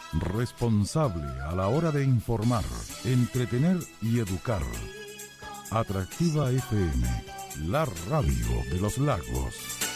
responsable a la hora de informar, entretener y educar. Atractiva FM, la radio de los lagos.